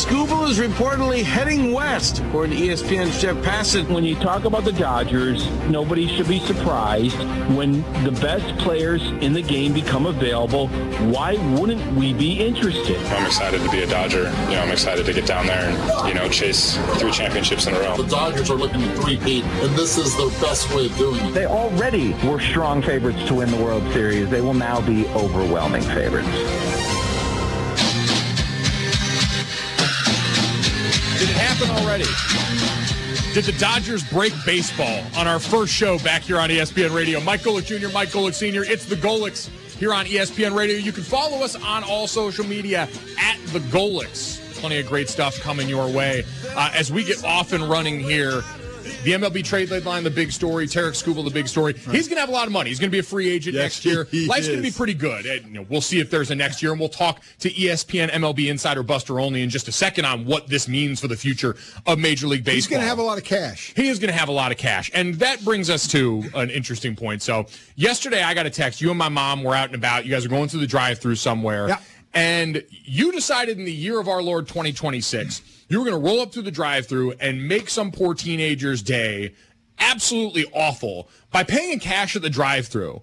Skubal is reportedly heading west, according to ESPN's Jeff Passan. When you talk about the Dodgers, nobody should be surprised when the best players in the game become available. Why wouldn't we be interested? I'm excited to be a Dodger. I'm excited to get down there and, chase 3 championships in a row. The Dodgers are looking to 3-peat, and this is their best way of doing it. They already were strong favorites to win the World Series. They will now be overwhelming favorites. Did it happen already? Did the Dodgers break baseball on our first show back here on ESPN Radio? Mike Golic Jr., Mike Golic Sr., it's the Golics here on ESPN Radio. You can follow us on all social media at the Golics. Plenty of great stuff coming your way. As we get off and running here, the MLB trade deadline, the big story. Tarek Skubal, the big story. He's going to have a lot of money. He's going to be a free agent next year. Life's going to be pretty good. And, we'll see if there's a next year, and we'll talk to ESPN MLB insider Buster Olney in just a second on what this means for the future of Major League Baseball. He's going to have a lot of cash. He is going to have a lot of cash. And that brings us to an interesting point. So yesterday I got a text. You and my mom were out and about. You guys are going through the drive-thru somewhere. Yeah. And you decided in the year of our Lord 2026, you were going to roll up through the drive-thru and make some poor teenager's day absolutely awful by paying in cash at the drive-thru.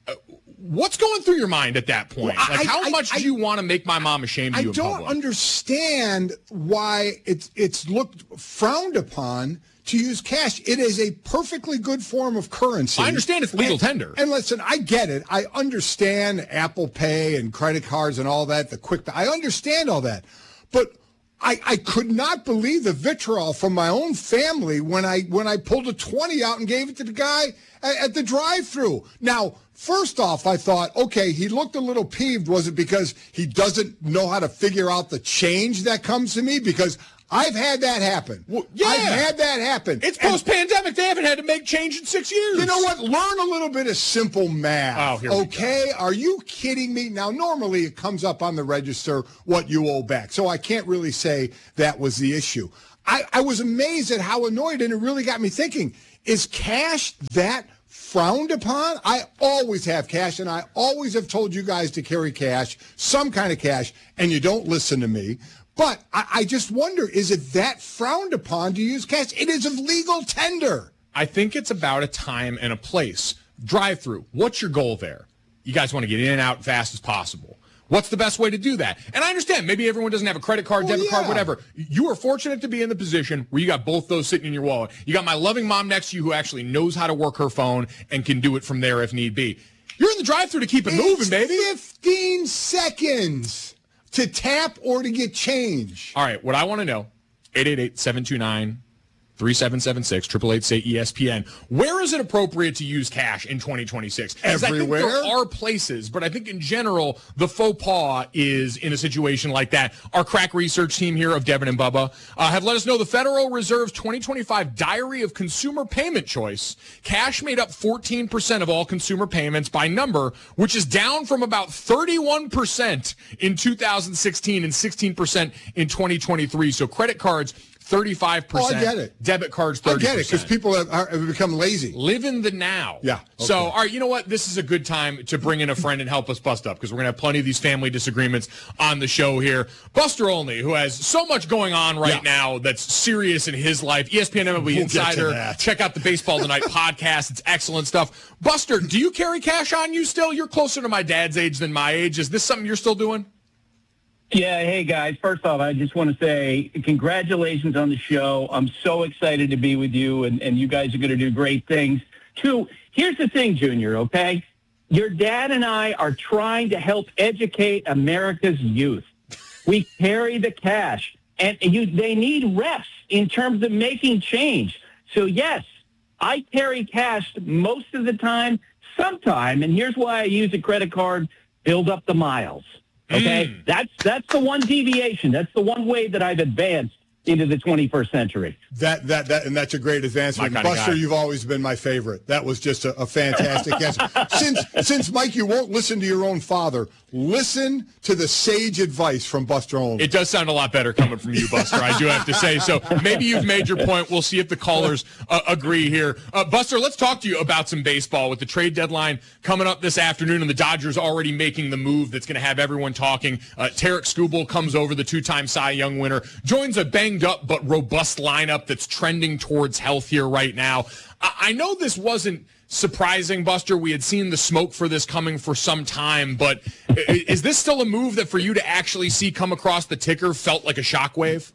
What's going through your mind at that point? Well, how much do you want to make my mom ashamed of you in public? I don't understand why it's looked frowned upon to use cash. It is a perfectly good form of currency. I understand it's legal tender. And listen, I get it. I understand Apple Pay and credit cards and all that, the quick. I understand all that. But I could not believe the vitriol from my own family when I pulled a 20 out and gave it to the guy at the drive-thru. Now, first off, I thought, okay, he looked a little peeved. Was it because he doesn't know how to figure out the change that comes to me? Because I've had that happen. Well, yeah. I've had that happen. It's post-pandemic. They haven't had to make change in 6 years. You know what? Learn a little bit of simple math. Oh, here we okay? Go. Are you kidding me? Now, normally it comes up on the register what you owe back. So I can't really say that was the issue. I was amazed at how annoyed, and it really got me thinking, is cash that frowned upon? I always have cash, and I always have told you guys to carry cash, some kind of cash, and you don't listen to me. But I just wonder, is it that frowned upon to use cash? It is of legal tender. I think it's about a time and a place. Drive-through, what's your goal there? You guys want to get in and out fast as possible. What's the best way to do that? And I understand, maybe everyone doesn't have a credit card, debit card, whatever. You are fortunate to be in the position where you got both those sitting in your wallet. You got my loving mom next to you who actually knows how to work her phone and can do it from there if need be. You're in the drive-through to keep it moving, baby. 15 seconds. To tap or to get change. All right, what I want to know, 888-729-3776, 888-SAY-ESPN. Where is it appropriate to use cash in 2026? Everywhere. I think there are places, but I think in general, the faux pas is in a situation like that. Our crack research team here of Devin and Bubba have let us know the Federal Reserve's 2025 Diary of Consumer Payment Choice. Cash made up 14% of all consumer payments by number, which is down from about 31% in 2016 and 16% in 2023. So credit cards, 35%. Oh, I get it. Debit cards, 30%. I get it, because people have become lazy. Live in the now. Yeah. Okay. So, all right, you know what? This is a good time to bring in a friend and help us bust up, because we're going to have plenty of these family disagreements on the show here. Buster Olney, who has so much going on right now that's serious in his life. ESPN MLB Insider. Check out the Baseball Tonight podcast. It's excellent stuff. Buster, do you carry cash on you still? You're closer to my dad's age than my age. Is this something you're still doing? Yeah, hey, guys. First off, I just want to say congratulations on the show. I'm so excited to be with you, and you guys are going to do great things. Two, here's the thing, Junior, okay? Your dad and I are trying to help educate America's youth. We carry the cash, and they need reps in terms of making change. So, yes, I carry cash most of the time, sometime, and here's why I use a credit card, build up the miles. Okay, that's the one deviation. That's the one way that I've advanced into the 21st century. And that's a great advancement. Buster, you've always been my favorite. That was just a fantastic answer. Since Mike, you won't listen to your own father, listen to the sage advice from Buster Olney. It does sound a lot better coming from you, Buster, I do have to say. So maybe you've made your point. We'll see if the callers agree here. Buster, let's talk to you about some baseball with the trade deadline coming up this afternoon and the Dodgers already making the move that's going to have everyone talking. Tarik Skubal comes over, the two-time Cy Young winner, joins a banged-up but robust lineup that's trending towards health here right now. I know this wasn't surprising, Buster. We had seen the smoke for this coming for some time, but is this still a move that for you to actually see come across the ticker felt like a shockwave?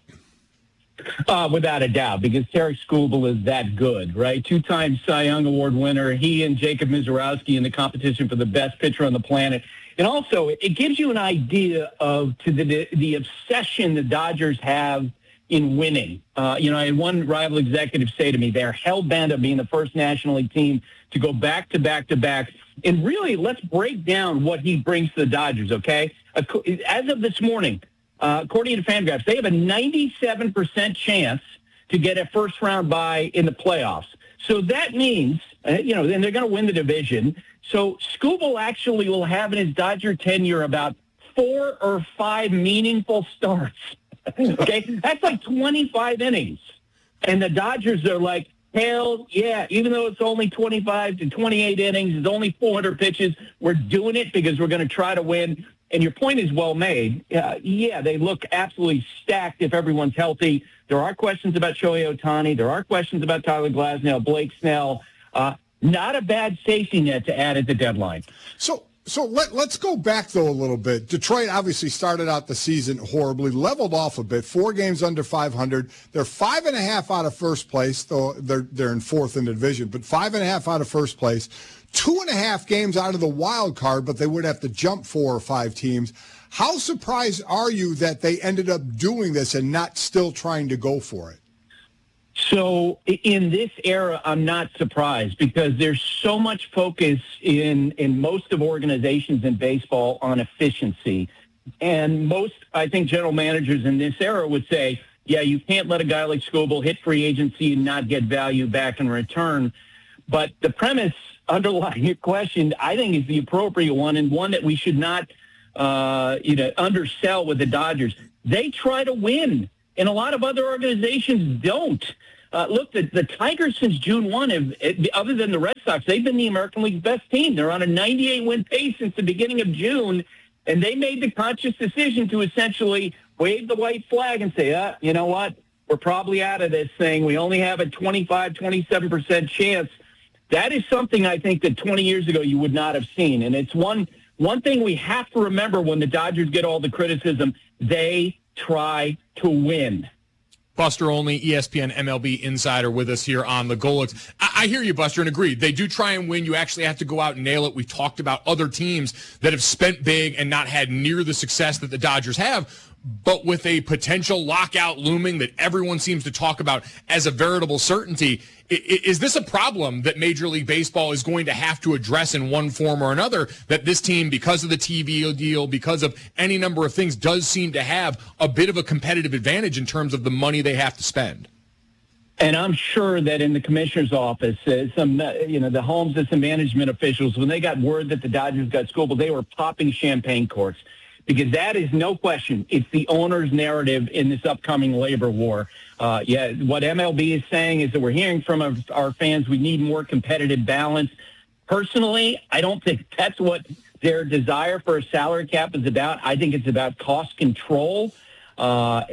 Without a doubt, because Tarik Skubal is that good, right? Two-time Cy Young Award winner. He and Jacob Misiorowski in the competition for the best pitcher on the planet. And also, it gives you an idea of the obsession the Dodgers have in winning. I had one rival executive say to me, they're hell-bent on being the first National League team to go back to back to back. And really, let's break down what he brings to the Dodgers, okay? As of this morning, according to FanGraphs, they have a 97% chance to get a first-round bye in the playoffs. So that means, then they're going to win the division. So Skubal actually will have in his Dodger tenure about 4 or 5 meaningful starts. Okay, that's like 25 innings. And the Dodgers are like, hell yeah, even though it's only 25 to 28 innings, it's only 400 pitches, we're doing it because we're going to try to win. And your point is well made. They look absolutely stacked if everyone's healthy. There are questions about Shohei Ohtani. There are questions about Tyler Glasnow, Blake Snell. Not a bad safety net to add at the deadline. So let's go back, though, a little bit. Detroit obviously started out the season horribly, leveled off a bit, 4 games under 500. They're 5.5 out of first place, though they're in fourth in the division, but 5.5 out of first place. 2.5 games out of the wild card, but they would have to jump 4 or 5 teams. How surprised are you that they ended up doing this and not still trying to go for it? So in this era, I'm not surprised because there's so much focus in most of organizations in baseball on efficiency. And most, I think, general managers in this era would say, yeah, you can't let a guy like Skubal hit free agency and not get value back in return. But the premise underlying your question, I think, is the appropriate one and one that we should not undersell with the Dodgers. They try to win. And a lot of other organizations don't. Look, the Tigers since June 1, other than the Red Sox, they've been the American League's best team. They're on a 98-win pace since the beginning of June, and they made the conscious decision to essentially wave the white flag and say, you know what, we're probably out of this thing. We only have a 25, 27% chance. That is something I think that 20 years ago you would not have seen. And it's one thing we have to remember when the Dodgers get all the criticism. They try to win. Buster Olney, ESPN MLB insider with us here on the Golics. I hear you, Buster, and agree. They do try and win. You actually have to go out and nail it. We've talked about other teams that have spent big and not had near the success that the Dodgers have. But with a potential lockout looming that everyone seems to talk about as a veritable certainty, is this a problem that Major League Baseball is going to have to address in one form or another, that this team, because of the TV deal, because of any number of things, does seem to have a bit of a competitive advantage in terms of the money they have to spend? And I'm sure that in the commissioner's office, the Holmes and some management officials, when they got word that the Dodgers got Skubal, they were popping champagne corks. Because that is no question. It's the owner's narrative in this upcoming labor war. What MLB is saying is that we're hearing from our fans we need more competitive balance. Personally, I don't think that's what their desire for a salary cap is about. I think it's about cost control. But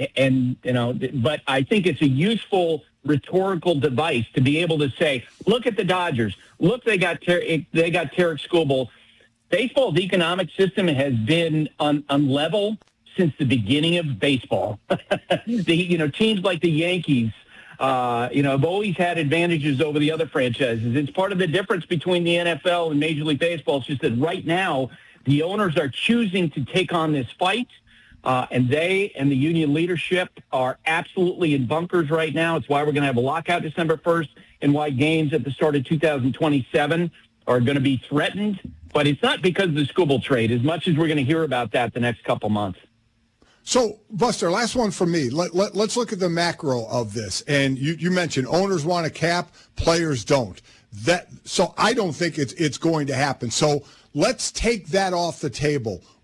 I think it's a useful rhetorical device to be able to say, look at the Dodgers. Look, they got Tarik Skubal. Baseball's economic system has been unlevel since the beginning of baseball. Teams like the Yankees, have always had advantages over the other franchises. It's part of the difference between the NFL and Major League Baseball. It's just that right now the owners are choosing to take on this fight, and they and the union leadership are absolutely in bunkers right now. It's why we're going to have a lockout December 1st and why games at the start of 2027 are going to be threatened. But it's not because of the Skubal trade, as much as we're going to hear about that the next couple months. So, Buster, last one from me. Let's look at the macro of this. And you mentioned owners want a cap, players don't. So I don't think it's going to happen. So let's take that off the table.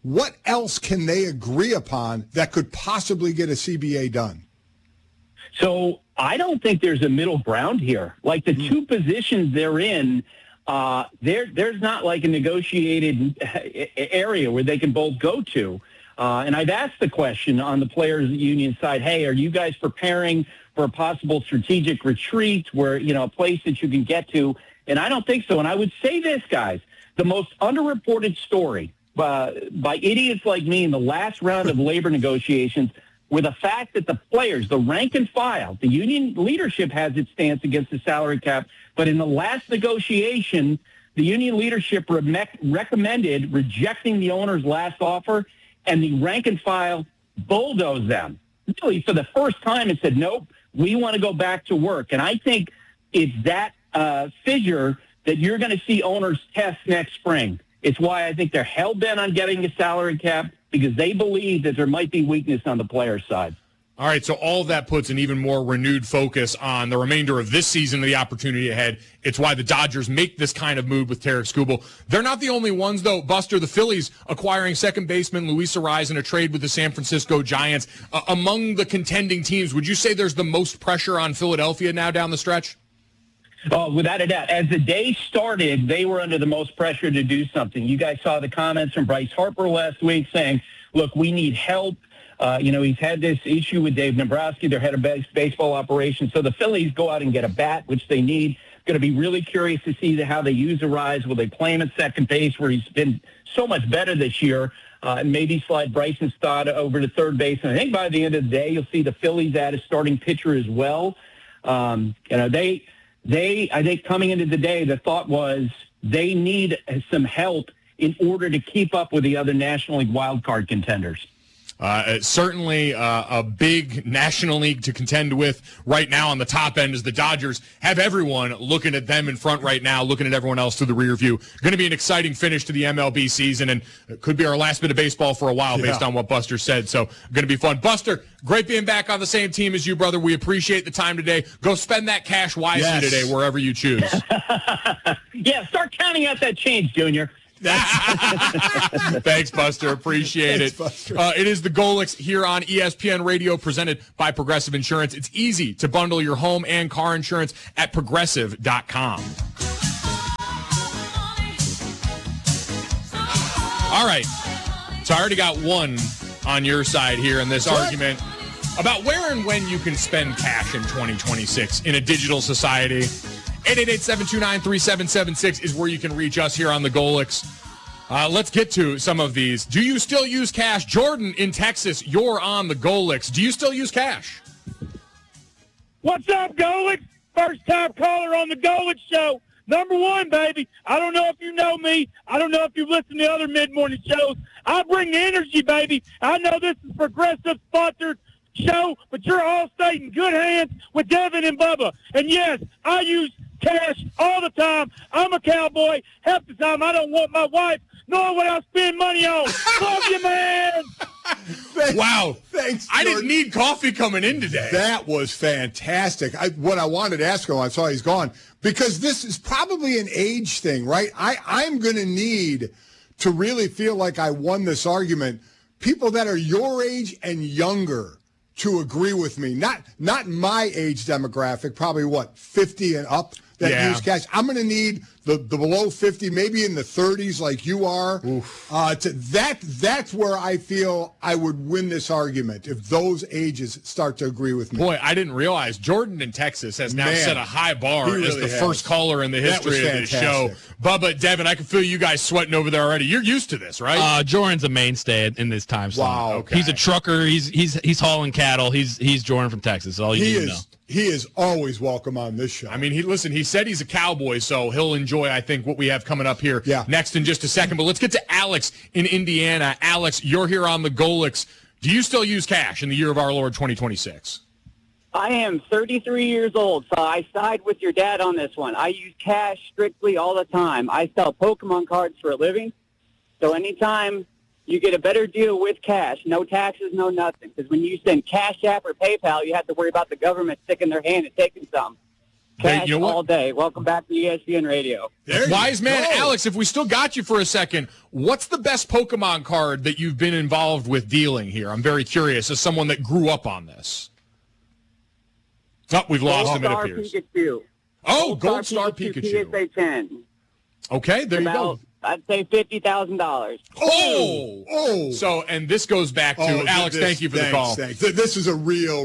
what else can they agree upon that could possibly get a CBA done? So I don't think there's a middle ground here. Like the two positions they're in, there's not like a negotiated area where they can both go to. And I've asked the question on the players' union side, hey, are you guys preparing for a possible strategic retreat where, a place that you can get to? And I don't think so. And I would say this, guys, the most underreported story by idiots like me in the last round of labor negotiations were the fact that the players, the rank and file, the union leadership has its stance against the salary cap, but in the last negotiation, the union leadership recommended rejecting the owner's last offer, and the rank and file bulldozed them. Really, for the first time, it said, nope, we want to go back to work. And I think it's that fissure that you're going to see owners test next spring. It's why I think they're hell-bent on getting a salary cap, because they believe that there might be weakness on the player side. All right, so all of that puts an even more renewed focus on the remainder of this season and the opportunity ahead. It's why the Dodgers make this kind of move with Tarik Skubal. They're not the only ones, though. Buster, the Phillies acquiring second baseman Luis Arraez in a trade with the San Francisco Giants. Among the contending teams, would you say there's the most pressure on Philadelphia now down the stretch? Oh, without a doubt. As the day started, they were under the most pressure to do something. You guys saw the comments from Bryce Harper last week saying, look, we need help. He's had this issue with Dave Dombrowski, their head of baseball operations. So the Phillies go out and get a bat, which they need. Going to be really curious to see how they use Arraez. Will they play him at second base, where he's been so much better this year, and maybe slide Bryson Stott over to third base? And I think by the end of the day, you'll see the Phillies add a starting pitcher as well. I think coming into the day, the thought was they need some help in order to keep up with the other National League wildcard contenders. Certainly a big National League to contend with right now on the top end, as the Dodgers have everyone looking at them in front right now, looking at everyone else through the rear view. Going to be an exciting finish to the MLB season, and it could be our last bit of baseball for a while based on what Buster said. So going to be fun. Buster, great being back on the same team as you, brother. We appreciate the time today. Go spend that cash wisely today, wherever you choose. Yeah, start counting out that change, Junior. Thanks, Buster. Appreciate it. Buster. It is the Golics here on ESPN Radio, presented by Progressive Insurance. It's easy to bundle your home and car insurance at Progressive.com. All right. So I already got one on your side here in this argument about where and when you can spend cash in 2026 in a digital society. 888-729-3776 is where you can reach us here on the Golics. Let's get to some of these. Do you still use cash? Jordan in Texas, you're on the Golics. Do you still use cash? What's up, Golics? First-time caller on the Golics show. Number one, baby. I don't know if you know me. I don't know if you've listened to other mid-morning shows. I bring the energy, baby. I know this is Progressive-sponsored show, but you're all staying in good hands with Devin and Bubba. And, yes, I use cash all the time. I'm a cowboy. Half the time I don't want my wife knowing what I spend money on. Love you, man. Wow. Thanks, I didn't need coffee coming in today. That was fantastic. What I wanted to ask him, I saw he's gone, because this is probably an age thing, right? I'm going to need to really feel like I won this argument. People that are your age and younger to agree with me. Not my age demographic, probably 50 and up that use cash. I'm going to need the below 50, maybe in the 30s like you are. That's where I feel I would win this argument if those ages start to agree with me. Boy, I didn't realize Jordan in Texas has now set a high bar as the first caller in the history of this show. Bubba, Devin, I can feel you guys sweating over there already. You're used to this, right? Jordan's a mainstay in this time slot. Wow. Okay. He's a trucker. He's hauling cattle. He's Jordan from Texas. All you need to know. He is always welcome on this show. I mean, he said he's a cowboy, so he'll enjoy, I think, what we have coming up here next in just a second. But let's get to Alex in Indiana. Alex, you're here on the Golics. Do you still use cash in the year of our Lord 2026? I am 33 years old, so I side with your dad on this one. I use cash strictly all the time. I sell Pokemon cards for a living, so anytime you get a better deal with cash, no taxes, no nothing. Because when you send Cash App or PayPal, you have to worry about the government sticking their hand and taking some. Cash you know what? all day. Welcome back to ESPN Radio. Wise man, Alex, if we still got you for a second, what's the best Pokemon card that you've been involved with dealing here? I'm very curious as someone that grew up on this. Oh, we've lost him, it appears. Pikachu. Oh, Gold Star Pikachu. PSA 10. Okay, there you go. I'd say $50,000. Oh. So, and this goes back to, Alex, thank you for the call. Thanks. This is a real,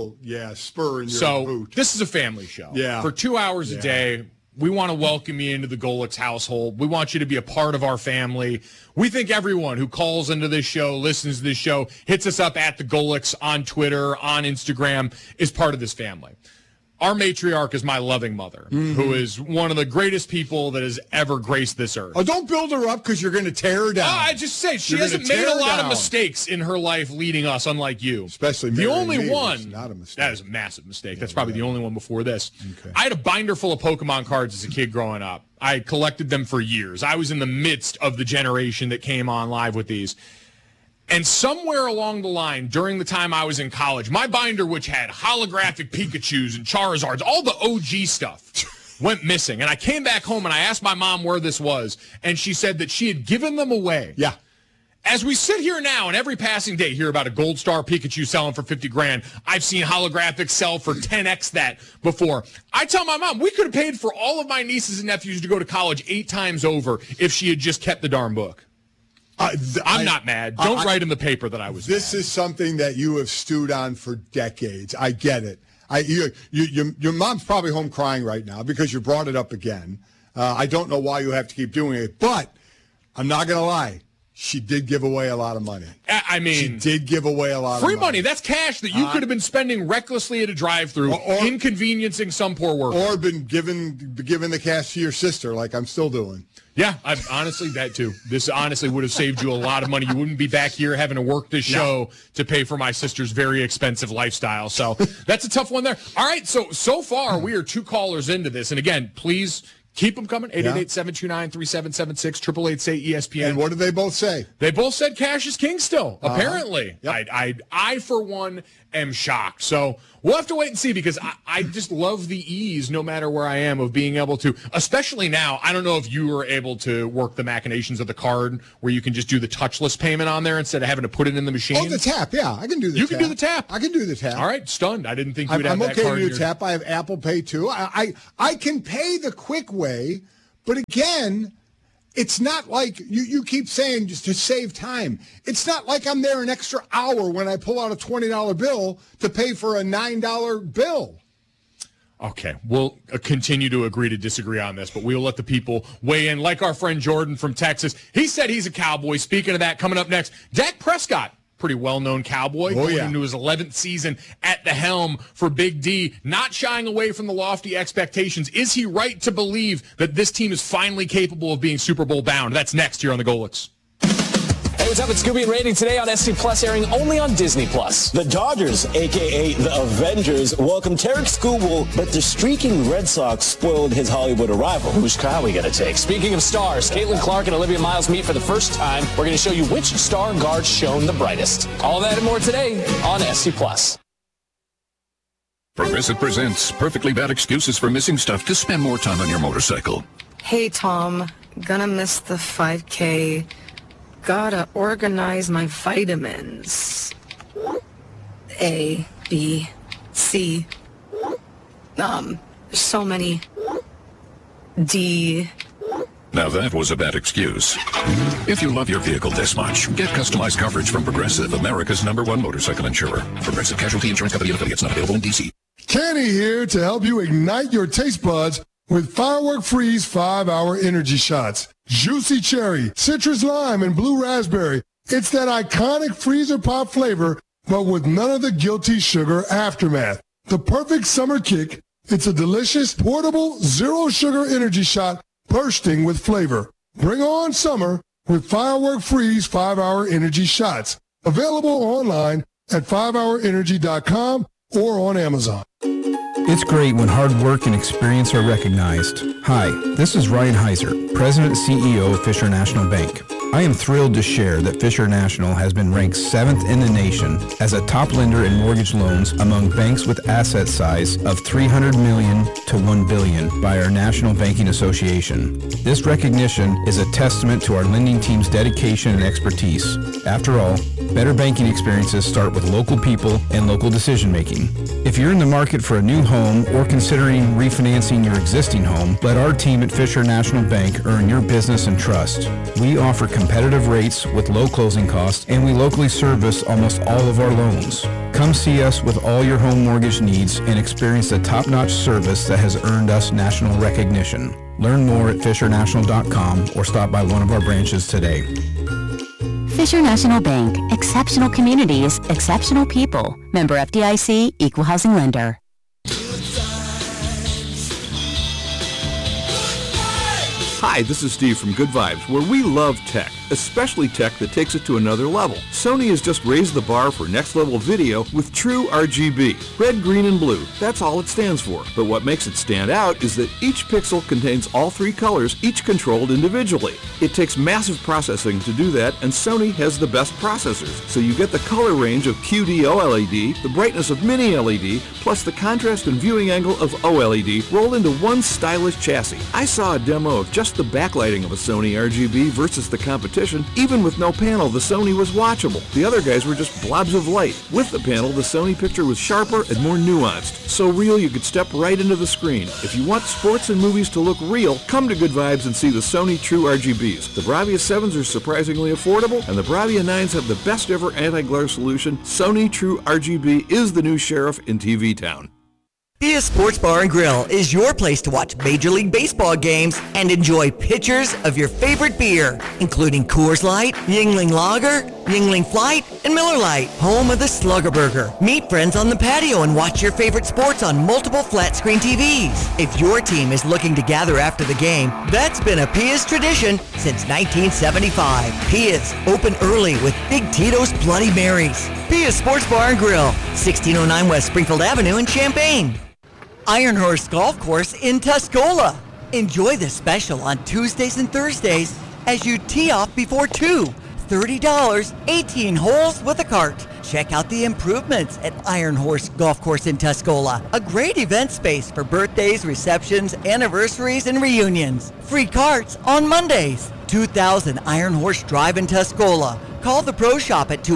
spur in your boot. This is a family show. Yeah. For 2 hours a day, we want to welcome you into the Golix household. We want you to be a part of our family. We think everyone who calls into this show, listens to this show, hits us up at the Golix on Twitter, on Instagram, is part of this family. Our matriarch is my loving mother, who is one of the greatest people that has ever graced this earth. Oh, don't build her up because you're going to tear her down. I just say she hasn't made a lot of mistakes in her life leading us, unlike you. Especially the only one. Not a mistake. That is a massive mistake. That's probably the only one before this. Okay. I had a binder full of Pokemon cards as a kid growing up. I collected them for years. I was in the midst of the generation that came on live with these. And somewhere along the line, during the time I was in college, my binder, which had holographic Pikachus and Charizards, all the OG stuff, went missing. And I came back home and I asked my mom where this was, and she said that she had given them away. Yeah. As we sit here now, and every passing day hear about a Gold Star Pikachu selling for $50,000, I've seen holographics sell for 10x that before. I tell my mom, we could have paid for all of my nieces and nephews to go to college 8 times over if she had just kept the darn book. I'm not mad. Don't write in the paper that I was This mad. is something that you have stewed on for decades. I get it. Your mom's probably home crying right now because you brought it up again. I don't know why you have to keep doing it, but I'm not going to lie. She did give away a lot of money. I mean, she did give away a lot of free money. That's cash that you could have been spending recklessly at a drive-through, inconveniencing some poor worker. Or been giving the cash to your sister like I'm still doing. Yeah, honestly, that too. This honestly would have saved you a lot of money. You wouldn't be back here having to work this show to pay for my sister's very expensive lifestyle. So that's a tough one there. All right, so far we are 2 callers into this. And again, please keep them coming. 888-729-3776, 888-SAY-ESPN. And what did they both say? They both said cash is king still, apparently. Yep. I, for one, am shocked. So we'll have to wait and see because I just love the ease, no matter where I am, of being able to, especially now, I don't know if you were able to work the machinations of the card where you can just do the touchless payment on there instead of having to put it in the machine. Oh, the tap, yeah. I can do the tap. You can do the tap. I can do the tap. All right, stunned. I didn't think you would have that card. I'm okay to do the tap. I have Apple Pay, too. I can pay the quick way, but again, it's not like you keep saying just to save time. It's not like I'm there an extra hour when I pull out a $20 bill to pay for a $9 bill. Okay, we'll continue to agree to disagree on this, but we'll let the people weigh in. Like our friend Jordan from Texas, he said he's a Cowboy. Speaking of that, coming up next, Dak Prescott. Pretty well-known Cowboy, going into his 11th season at the helm for Big D, not shying away from the lofty expectations. Is he right to believe that this team is finally capable of being Super Bowl bound? That's next here on the Golix. Hey, what's up? It's Scooby and Rating today on SC Plus, airing only on Disney Plus. The Dodgers, a.k.a. the Avengers, welcomed Tarek Skubal, but the streaking Red Sox spoiled his Hollywood arrival. Whose car are we going to take? Speaking of stars, Caitlin Clark and Olivia Miles meet for the first time. We're going to show you which star guard shone the brightest. All that and more today on SC Plus. Progressive presents Perfectly Bad Excuses for Missing Stuff to Spend More Time on Your Motorcycle. Hey, Tom. Gonna miss the 5K. Gotta organize my vitamins. A, B, C. So many. D. Now that was a bad excuse. If you love your vehicle this much, get customized coverage from Progressive, America's #1 motorcycle insurer. Progressive Casualty Insurance Company and affiliates, not available in D.C. Kenny here to help you ignite your taste buds with Firework Freeze 5-Hour Energy Shots. Juicy cherry, citrus lime, and blue raspberry. It's that iconic freezer pop flavor, but with none of the guilty sugar aftermath. The perfect summer kick. It's a delicious, portable, zero-sugar energy shot bursting with flavor. Bring on summer with Firework Freeze 5-Hour Energy Shots. Available online at 5hourenergy.com or on Amazon. It's great when hard work and experience are recognized. Hi, this is Ryan Heiser, President and CEO of Fisher National Bank. I am thrilled to share that Fisher National has been ranked 7th in the nation as a top lender in mortgage loans among banks with asset size of $300 million to $1 billion by our National Banking Association. This recognition is a testament to our lending team's dedication and expertise. After all, better banking experiences start with local people and local decision making. If you're in the market for a new home or considering refinancing your existing home, let our team at Fisher National Bank earn your business and trust. We offer competitive rates with low closing costs, and we locally service almost all of our loans. Come see us with all your home mortgage needs and experience the top-notch service that has earned us national recognition. Learn more at fishernational.com or stop by one of our branches today. Fisher National Bank. Exceptional communities, exceptional people. Member FDIC, Equal Housing Lender. Hi, this is Steve from Good Vibes, where we love tech, especially tech that takes it to another level. Sony has just raised the bar for next-level video with True RGB. Red, green, and blue. That's all it stands for. But what makes it stand out is that each pixel contains all three colors, each controlled individually. It takes massive processing to do that, and Sony has the best processors. So you get the color range of QD OLED, the brightness of Mini LED, plus the contrast and viewing angle of OLED rolled into one stylish chassis. I saw a demo of just the backlighting of a Sony RGB versus the competition. Even with no panel, the Sony was watchable. The other guys were just blobs of light. With the panel, the Sony picture was sharper and more nuanced. So real you could step right into the screen. If you want sports and movies to look real, come to Good Vibes and see the Sony True RGBs. The Bravia 7s are surprisingly affordable, and the Bravia 9s have the best ever anti-glare solution. Sony True RGB is the new sheriff in TV Town. Pia Sports Bar and Grill is your place to watch Major League Baseball games and enjoy pitchers of your favorite beer, including Coors Light, Yuengling Lager, Yuengling Flight, and Miller Lite, home of the Slugger Burger. Meet friends on the patio and watch your favorite sports on multiple flat-screen TVs. If your team is looking to gather after the game, that's been a Pia's tradition since 1975. Pia's, open early with Big Tito's Bloody Marys. Pia's Sports Bar and Grill, 1609 West Springfield Avenue in Champaign. Iron Horse Golf Course in Tuscola. Enjoy the special on Tuesdays and Thursdays as you tee off before 2. $30, 18 holes with a cart. Check out the improvements at Iron Horse Golf Course in Tuscola. A great event space for birthdays, receptions, anniversaries, and reunions. Free carts on Mondays. 2000 Iron Horse Drive in Tuscola. Call the Pro Shop at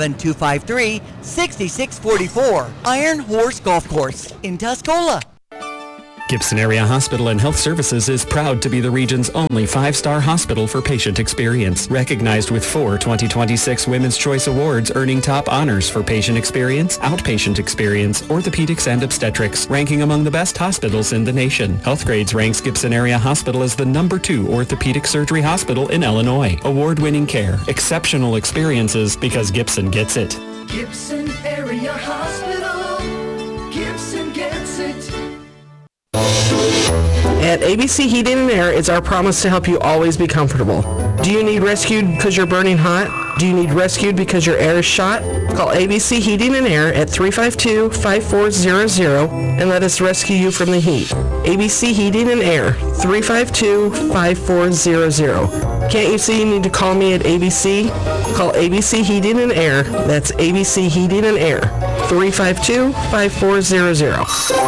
217-253-6644. Iron Horse Golf Course in Tuscola. Gibson Area Hospital and Health Services is proud to be the region's only 5-star hospital for patient experience. Recognized with 4 2026 Women's Choice Awards, earning top honors for patient experience, outpatient experience, orthopedics, and obstetrics, ranking among the best hospitals in the nation. Healthgrades ranks Gibson Area Hospital as the #2 orthopedic surgery hospital in Illinois. Award-winning care, exceptional experiences, because Gibson gets it. Gibson Area Hospital. Gibson gets it. At ABC Heating and Air, it's our promise to help you always be comfortable. Do you need rescued because you're burning hot? Do you need rescued because your air is shot? Call ABC Heating and Air at 352-5400 and let us rescue you from the heat. ABC Heating and Air, 352-5400. Can't you see you need to call me at ABC? Call ABC Heating and Air. That's ABC Heating and Air, 352-5400.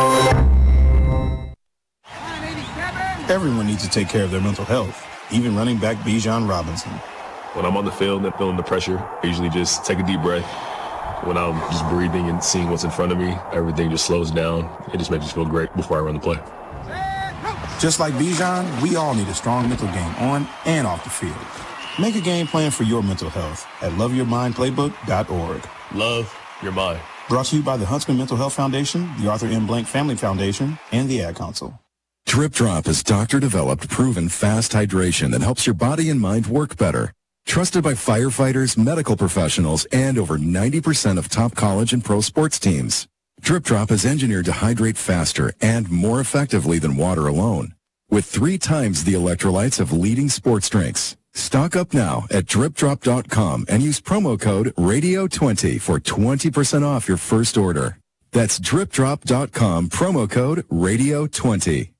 Everyone needs to take care of their mental health, even running back Bijan Robinson. When I'm on the field and feeling the pressure, I usually just take a deep breath. When I'm just breathing and seeing what's in front of me, everything just slows down. It just makes me feel great before I run the play. Just like Bijan, we all need a strong mental game on and off the field. Make a game plan for your mental health at loveyourmindplaybook.org. Love your mind. Brought to you by the Huntsman Mental Health Foundation, the Arthur M. Blank Family Foundation, and the Ad Council. Drip Drop is doctor-developed, proven fast hydration that helps your body and mind work better. Trusted by firefighters, medical professionals, and over 90% of top college and pro sports teams. Drip Drop is engineered to hydrate faster and more effectively than water alone, with 3 times the electrolytes of leading sports drinks. Stock up now at dripdrop.com and use promo code RADIO20 for 20% off your first order. That's dripdrop.com, promo code RADIO20.